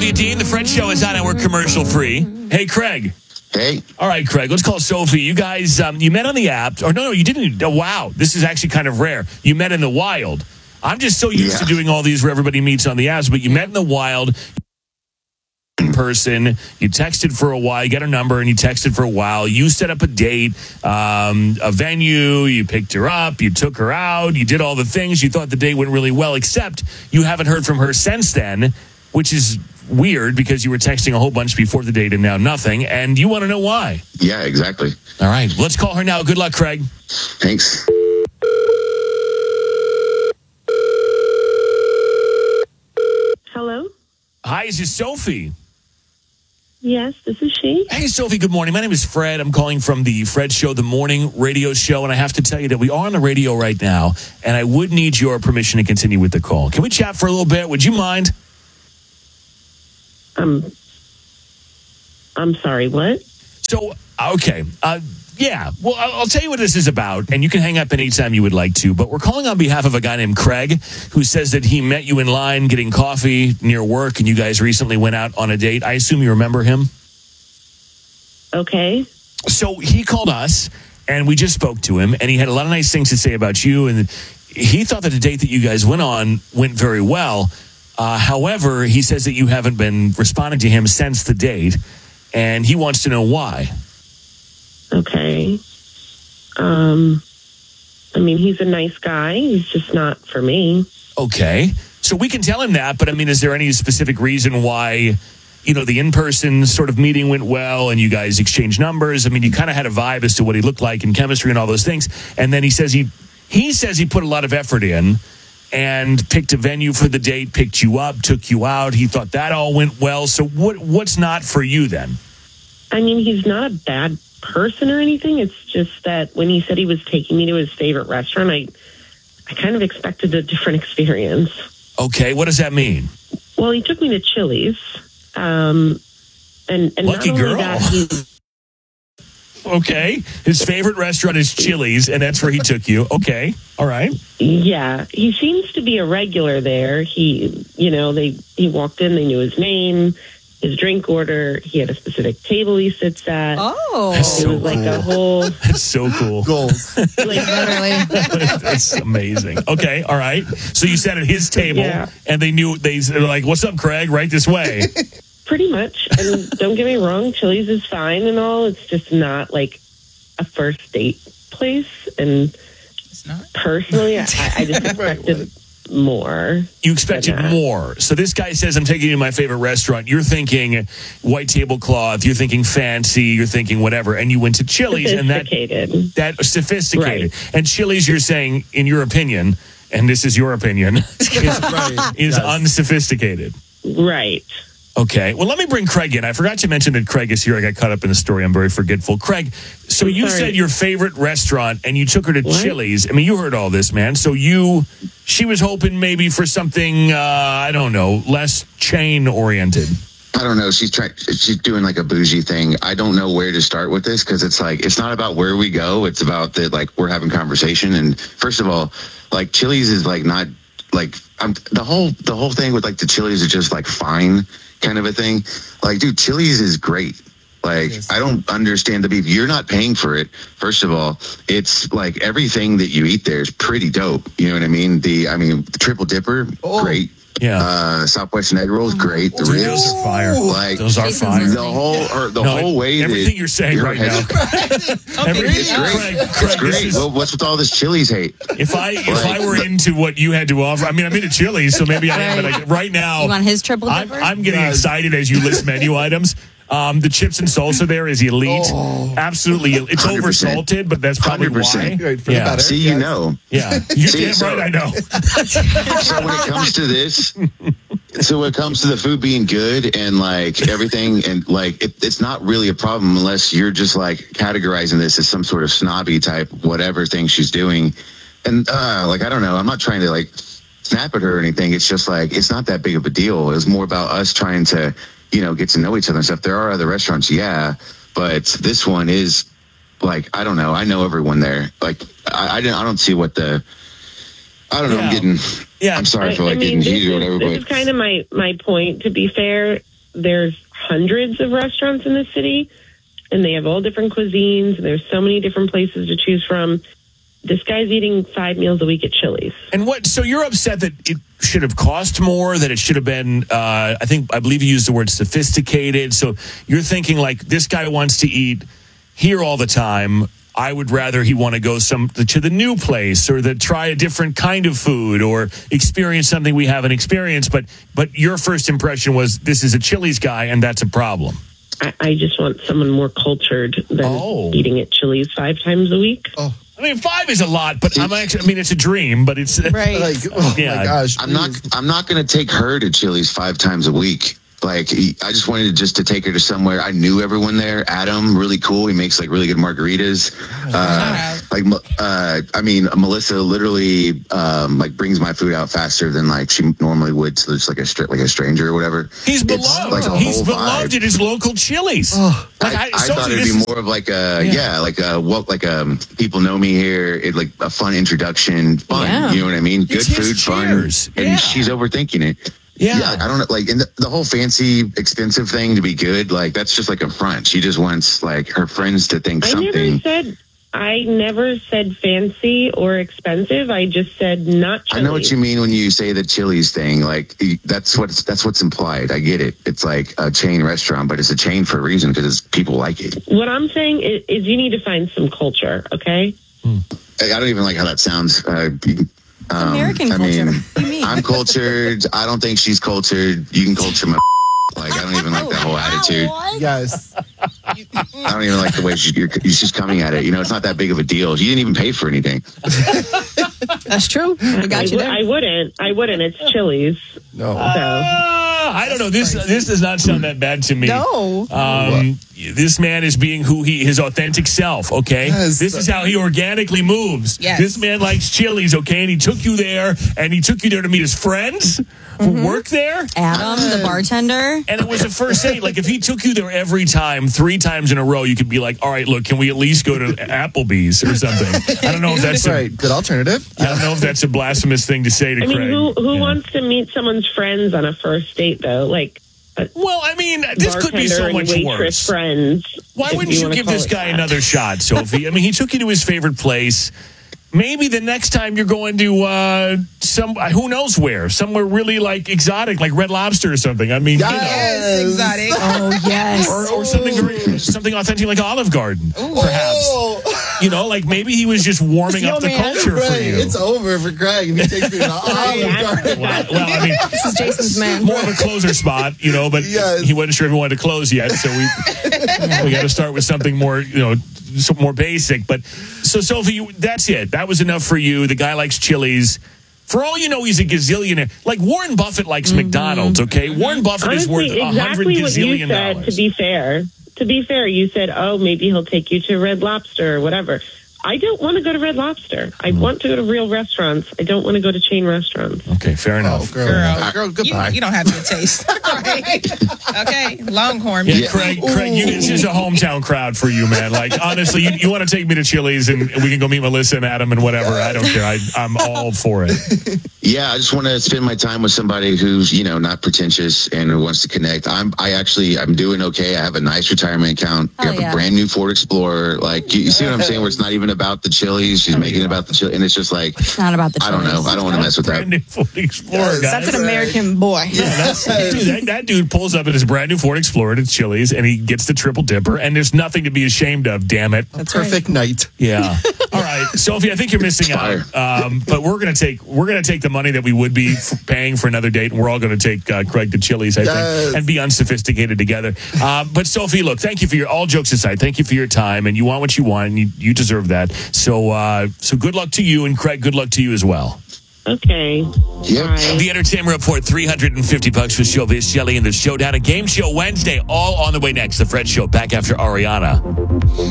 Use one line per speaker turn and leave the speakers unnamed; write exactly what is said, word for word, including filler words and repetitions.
Olivia Dean. The Fred Show is on and we're commercial free. Hey, Craig.
Hey.
All right, Craig, let's call Sophie. You guys, um, you met on the app. Or no, no, you didn't. Oh, wow. This is actually kind of rare. You met in the wild. I'm just so used
Yeah.
to doing all these where everybody meets on the apps, but you met in the wild in person. You texted for a while. You got her number and you texted for a while. You set up a date, um, a venue. You picked her up. You took her out. You did all the things. You thought the date went really well, except you haven't heard from her since then, which is weird because you were texting a whole bunch before the date and now nothing. And you want to know why.
Yeah, exactly.
All right. Let's call her now. Good luck, Craig.
Thanks.
Hello?
Hi, is this Sophie?
Yes, this is she.
Hey, Sophie, good morning. My name is Fred. I'm calling from the Fred Show, the morning radio show, and I have to tell you that we are on the radio right now, and I would need your permission to continue with the call. Can we chat for a little bit? Would you mind?
Um, I'm sorry, what?
So, okay. Uh, yeah, well, I'll I'll tell you what this is about, and you can hang up anytime you would like to, but we're calling on behalf of a guy named Craig, who says that he met you in line getting coffee near work, and you guys recently went out on a date. I assume you remember him?
Okay.
So he called us, and we just spoke to him, and he had a lot of nice things to say about you, and he thought that the date that you guys went on went very well. Uh, however, he says that you haven't been responding to him since the date, and he wants to know why.
Okay. Um, I mean, he's a nice guy. He's just not for me.
Okay. So we can tell him that, but I mean, is there any specific reason why, you know, the in-person sort of meeting went well and you guys exchanged numbers? I mean, you kind of had a vibe as to what he looked like in chemistry and all those things. And then he says he, he says he put a lot of effort in and picked a venue for the date, picked you up, took you out. He thought that all went well. So what what's not for you then?
I mean, he's not a bad person or anything. It's just that when he said he was taking me to his favorite restaurant, I, I kind of expected a different experience.
Okay, what does that mean?
Well, he took me to Chili's. Um, and, and
Lucky
not only
girl.
that, he,
Okay, his favorite restaurant is Chili's, and that's where he took you. Okay, all right.
yeah, he seems to be a regular there. He, you know, they he walked in, they knew his name, his drink order. He had a specific table he sits at.
Oh,
That's
It
so
was like
cool.
a whole,
That's so cool.
Goals.
like,
literally.
That's amazing. Okay, all right. So you sat at his table,
Yeah.
and they knew they were like, "What's up, Craig? Right this way."
pretty much. And don't get me wrong, Chili's is fine and all. It's just not like a first date place. And
It's not.
personally, I, I just expected more.
You expected
Yeah.
more. So this guy says, "I'm taking you to my favorite restaurant." You're thinking white tablecloth. You're thinking fancy. You're thinking whatever. And you went to Chili's, and that
Sophisticated.
that sophisticated.
Right.
And Chili's, you're saying, in your opinion, and this is your opinion, is,
Right.
is
Yes.
unsophisticated.
Right.
Okay. Well, let me bring Craig in. I forgot to mention that Craig is here. I got caught up in the story. I'm very forgetful. Craig, so
I'm
you
sorry.
said your favorite restaurant and you took her to
What?
Chili's. I mean, you heard all this, man. So you, she was hoping maybe for something, uh, I don't know, less chain oriented.
I don't know. She's trying. She's doing like a bougie thing. I don't know where to start with this because it's like it's not about where we go. It's about that like we're having conversation. And first of all, like Chili's is like not like I'm the whole the whole thing with like the Chili's is just like fine kind of a thing. Like, dude, Chili's is great. Like,
Yes.
I don't understand the beef. You're not paying for it. First of all, it's like everything that you eat there is pretty dope. You know what I mean? The I mean, the triple dipper,
Oh.
great.
Yeah.
Uh, Southwestern egg rolls, great. The
Dude,
ribs,
those are fire.
like
Those are
Jason's
fire.
listening.
the whole or the
No,
whole way that
everything you're saying
your
right
head-
now. Everything,
It's great.
Craig,
It's
Craig, this
great.
is-
Well, what's with all this Chili's hate?
if I if
Like,
I were into what you had to offer, I mean, I'm into Chili's, so maybe I am. But I, right now,
You want his triple
I'm,
dipper?
I'm getting
Yes.
excited as you list menu items. Um, the chips and salsa there is elite.
Oh.
Absolutely, it's
one hundred percent.
oversalted, but that's probably
one hundred percent.
why.
Right, for the
Yeah,
better.
See, you
Yes.
know.
yeah. You're
See,
damn
so-
right. I know.
So when it comes to this, so when it comes to the food being good and like everything, and like it, it's not really a problem unless you're just like categorizing this as some sort of snobby type whatever thing she's doing, and uh, like I don't know. I'm not trying to like snap at her or anything. It's just like it's not that big of a deal. It's more about us trying to, you know, get to know each other and stuff. There are other restaurants, yeah, but this one is like I don't know. I know everyone there. Like I, I don't. I don't see what the. I don't know. I'm
Yeah.
getting.
Yeah.
I'm sorry
I,
for
I
like
mean,
getting
this
heated or
is,
whatever,
this
but
is kind of my, my point, to be fair. there's hundreds of restaurants in this city, and they have all different cuisines, and there's so many different places to choose from. This guy's eating five meals a week at Chili's.
And what? So you're upset that it should have cost more, that it should have been, uh, I think, I believe you used the word sophisticated. So you're thinking like, this guy wants to eat here all the time. I would rather he want to go some to the new place or the try a different kind of food or experience something we haven't experienced. But but your first impression was this is a Chili's guy, and that's a problem.
I, I just want someone more cultured than
Oh.
eating at Chili's five times a week.
Oh,
I mean, five is a lot, but I'm actually, I mean, it's a dream, but it's
Right.
like, oh
Yeah.
my gosh.
I'm not. I'm not going to take her to Chili's five times a week. Like, I just wanted to just to take her to somewhere. I knew everyone there. Adam, really cool. He makes like really good margaritas. Uh, like, uh, I mean, Melissa literally um, like brings my food out faster than like she normally would. So it's like a str- like a stranger or whatever.
He's
It's
beloved.
like a
He's
whole
beloved
vibe.
at his local Chili's.
Oh.
Like,
I, I
Sophie,
thought it'd
this
be
is-
more of like a
Yeah.
yeah, like a what like um people know me here. It like a fun introduction, fun.
Yeah.
You know what I mean? Good
It's his
food, fun,
cheers.
and
Yeah.
she's overthinking it.
Yeah.
I don't know. Like, and the, the whole fancy, expensive thing to be good, like that's just like a front. She just wants like her friends to think
I
something.
never said I never said fancy or expensive. I just said not
I
Chili's.
know what you mean when you say the Chili's thing. Like that's what's that's what's implied. I get it. It's like a chain restaurant, but it's a chain for a reason because people like it.
What I'm saying is, is you need to find some culture, okay?
I don't even like how that sounds. Uh, um,
American
I
culture.
mean,
What do you mean?
I'm cultured. I don't think she's cultured. You can culture my. Like I don't even like that whole attitude.
Yes.
I don't even like the way she, you're, she's coming at it. You know, it's not that big of a deal. You didn't even pay for anything.
That's true. I got
I,
you
w-
there.
I wouldn't. I wouldn't. It's Chili's.
No.
So
Ah, I don't know. This this does not sound that bad to me.
No.
Um, this man is being who he his authentic self. Okay,
Yes.
this is how he organically moves.
Yes.
This man likes Chili's. Okay, and he took you there, and he took you there to meet his friends who work there.
Adam, the bartender.
And it was a first date. Like if he took you there every time, three times in a row, you could be like, "All right, look, can we at least go to Applebee's or something?" I don't know if that's a,
Right. Good alternative.
I don't know if that's a blasphemous thing to say to
I mean,
Craig.
who who
Yeah.
wants to meet someone's friends on a first date though? Like a
Well, I mean, this could be
bartender
so
and
much
waitress
worse.
friends.
Why
if
wouldn't you
wanna
give
call
this
it
guy
that.
another shot, Sophie? I mean, he took you to his favorite place. Maybe the next time you're going to uh, some, uh, who knows where, somewhere really like exotic, like Red Lobster or something. I mean,
Yes, exotic.
Oh, yes.
you know, or, or something very- something authentic like Olive Garden, perhaps.
Oh,
You know, like maybe he was just warming up the
Snowman.
culture for
right.
you.
It's over for Greg if he takes me to Olive Garden.
well, well, I mean,
This is Jason's man.
more of a closer spot, you know, but
Yes.
he wasn't sure if he wanted to close yet, so we we got to start with something more, you know, some more basic. But so, Sophie, you, that's it. That was enough for you. The guy likes Chili's. For all you know, he's a gazillionaire. Like Warren Buffett likes McDonald's. Okay, Warren Buffett is worth
Honestly,
a hundred
exactly what you
gazillion
said.
dollars.
To be fair, to be fair, you said, "Oh, maybe he'll take you to Red Lobster or whatever." I don't want to go to Red Lobster. I want to go to real restaurants. I don't want to go to chain restaurants.
Okay, fair
Oh,
enough.
girl.
Girl,
Girl,
You,
goodbye.
you don't have good taste. Right? Okay, Longhorn.
Yeah, Craig, Craig, you, this is a hometown crowd for you, man. Like, honestly, you, you want to take me to Chili's and we can go meet Melissa and Adam and whatever. I don't care. I, I'm all for it.
Yeah, I just want to spend my time with somebody who's, you know, not pretentious and who wants to connect. I'm, I actually, I'm doing okay. I have a nice retirement account. I
Oh,
have
yeah.
a brand new Ford Explorer. Like, you, you see what I'm saying? Where it's not even about the Chili's. She's making it about the Chili's. And it's just like,
It's not about the
I don't know.
Chili's.
I don't want to mess with
Brand
that.
new Ford Explorer,
Yes,
guys.
That's an American boy.
Yeah, that's, dude, that, that dude pulls up in his brand new Ford Explorer to Chili's and he gets the triple dipper, and there's nothing to be ashamed of. Damn it!
That's right.
Perfect night.
Yeah. All right, Sophie, I think you're missing out. Um, but we're gonna take we're gonna take the money that we would be f- paying for another date, and we're all gonna take uh, Craig to Chili's, I
Yes.
think, and be unsophisticated together. Um, but Sophie, look, thank you for your all jokes aside. Thank you for your time, and you want what you want, and you, you deserve that. So, uh, so good luck to you, and Craig, good luck to you as well.
Okay.
Yep.
Bye.
The Entertainment Report, three hundred fifty bucks for Showbiz Shelley and the Showdown. A game show Wednesday, all on the way next. The Fred Show, back after Ariana.